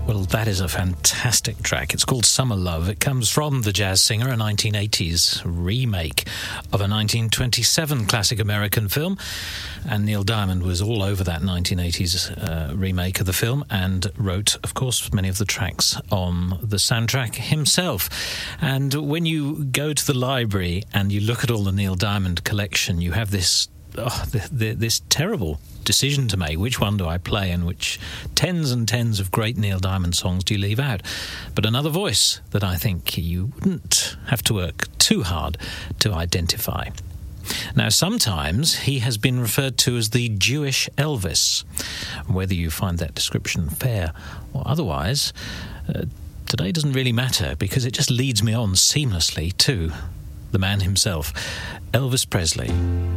Well, that is a fantastic track. It's called Summer Love. It comes from The Jazz Singer, a 1980s remake of a 1927 classic American film. And Neil Diamond was all over that 1980s remake of the film and wrote, of course, many of the tracks on the soundtrack himself. And when you go to the library and you look at all the Neil Diamond collection, you have this this terrible decision to make. Which one do I play, and which tens and tens of great Neil Diamond songs do you leave out? But another voice that I think you wouldn't have to work too hard to identify. Now, sometimes he has been referred to as the Jewish Elvis. Whether you find that description fair or otherwise, today doesn't really matter, because it just leads me on seamlessly to the man himself, Elvis Presley.